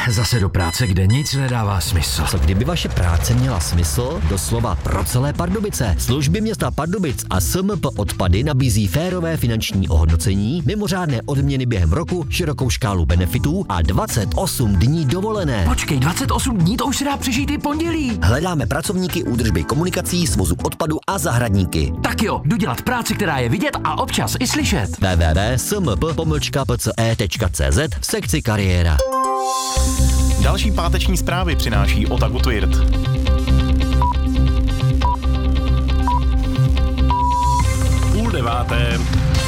zase do práce, kde nic nedává smysl. Co kdyby vaše práce měla smysl doslova pro celé Pardubice? Služby města Pardubic a SMP Odpady nabízí férové finanční ohodnocení, mimořádné odměny během roku, širokou škálu benefitů a 28 dní dovolené. Počkej, 28 dní, to už se dá přežít i pondělí. Hledáme pracovníky údržby komunikací, svozu odpadu a zahradníky. Tak jo, jdu dělat práci, která je vidět a občas i slyšet. www.smp-pce.cz v sekci kariéra. Další páteční zprávy přináší Ota Gutwirth. Půl deváté.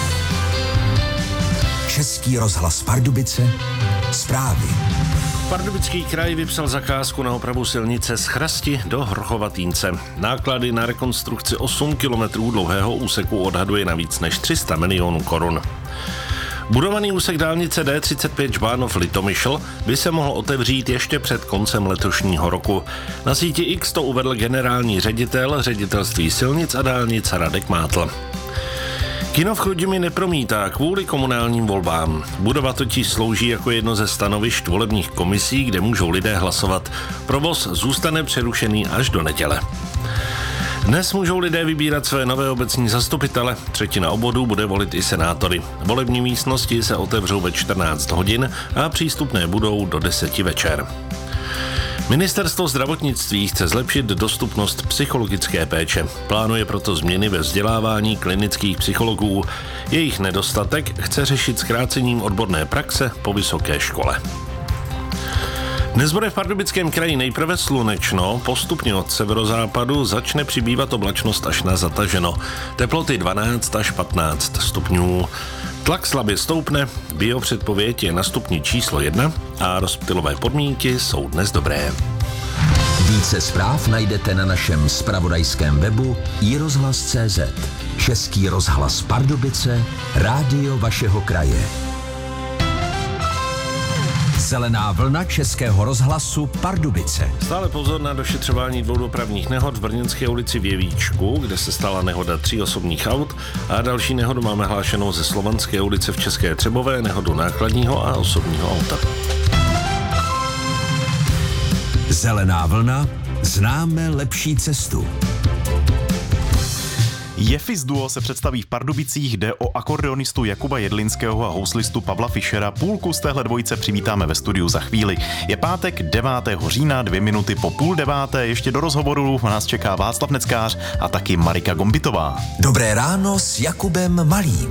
Český rozhlas Pardubice. Zprávy. Pardubický kraj vypsal zakázku na opravu silnice z Chrasti do Horchovatýnce. Náklady na rekonstrukci 8 kilometrů dlouhého úseku odhaduje na víc než 300 milionů korun. Budovaný úsek dálnice D35 Žbánov-Litomyšl by se mohl otevřít ještě před koncem letošního roku. Na síti X to uvedl generální ředitel Ředitelství silnic a dálnic Radek Mátl. Kino v Chrudimi nepromítá kvůli komunálním volbám. Budova totiž slouží jako jedno ze stanovišť volebních komisí, kde můžou lidé hlasovat. Provoz zůstane přerušený až do neděle. Dnes můžou lidé vybírat své nové obecní zastupitele, třetina obvodů bude volit i senátory. Volební místnosti se otevřou ve 14 hodin a přístupné budou do 10 večer. Ministerstvo zdravotnictví chce zlepšit dostupnost psychologické péče. Plánuje proto změny ve vzdělávání klinických psychologů. Jejich nedostatek chce řešit zkrácením odborné praxe po vysoké škole. Dnes bude v Pardubickém kraji nejprve slunečno, postupně od severozápadu začne přibývat oblačnost až na zataženo. Teploty 12 až 15 stupňů. Tlak slabě stoupne, biopředpověď je na stupni číslo 1 a rozptylové podmínky jsou dnes dobré. Více zpráv najdete na našem zpravodajském webu iRozhlas.cz. Český rozhlas Pardubice, rádio vašeho kraje. Zelená vlna Českého rozhlasu Pardubice. Stále pozor na došetřování 2 dopravních nehod v Brněnské ulici v Jevíčku, kde se stala nehoda 3 osobních aut, a další nehodu máme hlášenou ze Slovanské ulice v České Třebové, nehodu nákladního a osobního auta. Zelená vlna, známe lepší cestu. Jefis Duo se představí v Pardubicích, jde o akordeonistu Jakuba Jedlinského a houslistu Pavla Fischera. Půlku z téhle dvojice přivítáme ve studiu za chvíli. Je pátek 9. října, 2 minuty po 8:30. Ještě do rozhovoru nás čeká Václav Neckář a taky Marika Gombitová. Dobré ráno s Jakubem Malým.